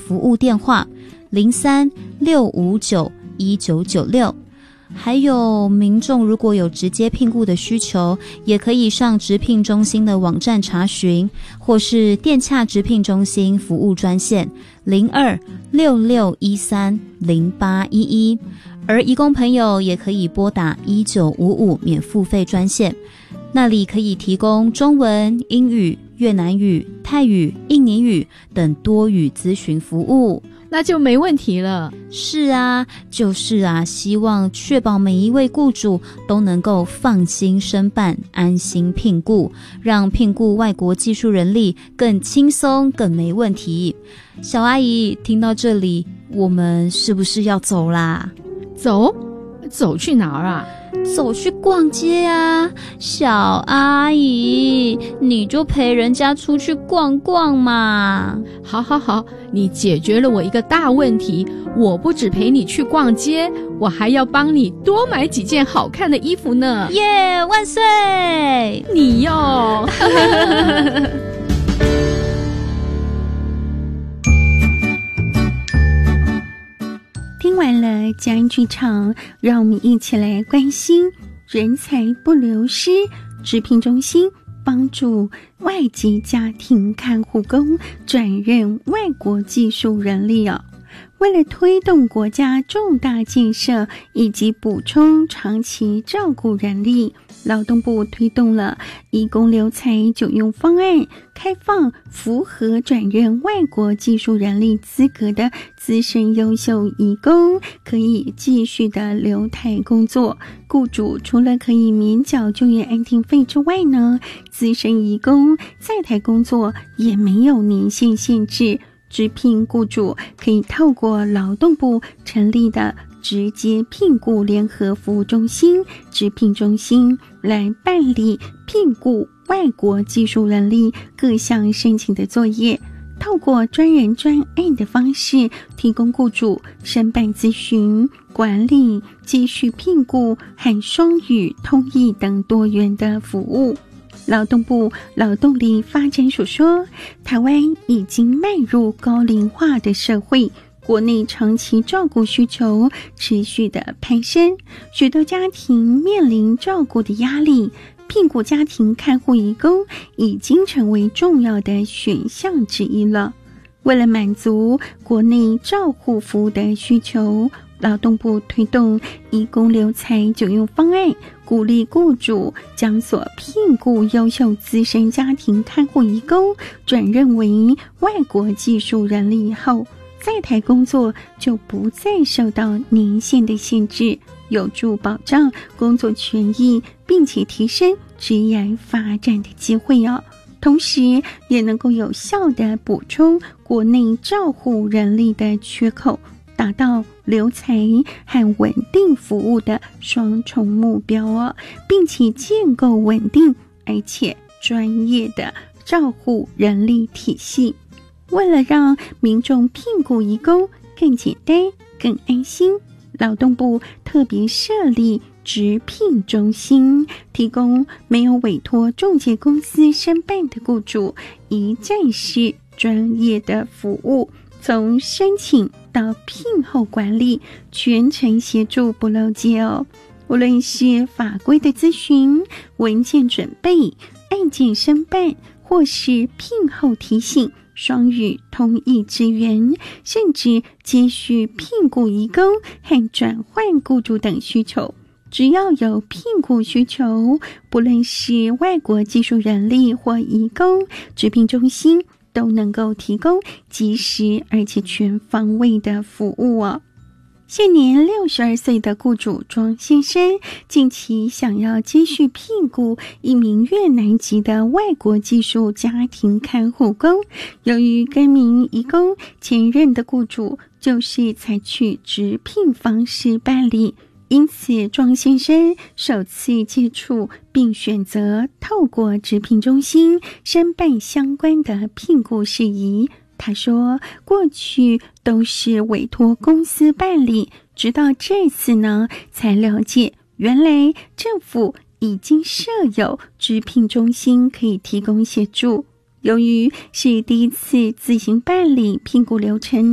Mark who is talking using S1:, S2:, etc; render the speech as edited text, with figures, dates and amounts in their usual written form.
S1: 服务电话03-659-1996。还有民众如果有直接聘雇的需求，也可以上职聘中心的网站查询，或是电洽职聘中心服务专线02-6613-0811。而移工朋友也可以拨打1955免付费专线，那里可以提供中文、英语、越南语、泰语、印尼语等多语咨询服务。
S2: 那就没问题了。
S1: 是啊，就是啊，希望确保每一位雇主都能够放心申办，安心聘雇，让聘雇外国技术人力更轻松，更没问题。小阿姨，听到这里，我们是不是要走啦？
S2: 走去哪儿啊？
S1: 走去逛街啊。小阿姨，你就陪人家出去逛逛嘛。
S2: 好，你解决了我一个大问题，我不只陪你去逛街，我还要帮你多买几件好看的衣服呢。
S1: 耶，万岁！
S2: 你哟。
S3: 听完了嘉恩剧场，让我们一起来关心人才不流失，职聘中心帮助外籍家庭看护工转任外国技术人力哦。为了推动国家重大建设以及补充长期照顾人力，劳动部推动了移工留才久用方案，开放符合转任外国技术人力资格的资深优秀移工可以继续的留台工作。雇主除了可以免缴就业安定费之外呢，资深移工在台工作也没有年限限制。直聘雇主可以透过劳动部成立的直接聘雇联合服务中心、直聘中心来办理聘雇外国技术人力各项申请的作业，透过专人专案的方式提供雇主申办咨询、管理、继续聘雇和双语通译等多元的服务。劳动部劳动力发展署说，台湾已经迈入高龄化的社会，国内长期照顾需求持续的攀升，许多家庭面临照顾的压力，聘雇家庭看护移工已经成为重要的选项之一了。为了满足国内照护服务的需求，劳动部推动移工留才久用方案，鼓励雇主将所聘雇优秀资深家庭看护移工转任为外国技术人力后，在台工作就不再受到年限的限制，有助保障工作权益，并且提升职业发展的机会哦。同时也能够有效地补充国内照护人力的缺口，达到留才和稳定服务的双重目标哦，并且建构稳定而且专业的照护人力体系。为了让民众聘雇移工更简单、更安心，劳动部特别设立直聘中心，提供没有委托仲介公司申办的雇主一站式专业的服务，从申请到聘后管理，全程协助不漏接哦。无论是法规的咨询、文件准备、案件申办，或是聘后提醒、双语通译支援，甚至接续聘雇移工和转换雇主等需求，只要有聘雇需求，不论是外国技术人力或移工，直聘中心都能够提供及时而且全方位的服务哦。现年62岁的雇主庄先生，近期想要继续聘雇一名越南籍的外国技术家庭看护工，由于该名移工前任的雇主就是采取直聘方式办理，因此庄先生首次接触并选择透过直聘中心申办相关的聘雇事宜。他说，过去都是委托公司办理，直到这次呢，才了解原来政府已经设有直聘中心可以提供协助。由于是第一次自行办理聘雇流程，